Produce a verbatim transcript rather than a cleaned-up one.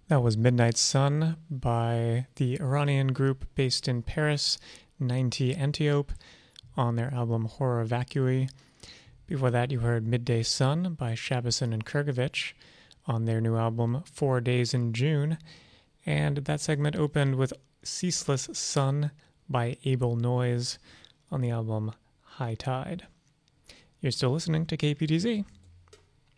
That was Midnight Sun by the Iranian group based in Paris, ninety Antiope, on their album Horror Vacui. Before that, you heard Midday Sun by Shabazin and Kurgovich on their new album Four Days in June. And that segment opened with Ceaseless Sun by Able Noise on the album High Tide. You're still listening to K P D Z.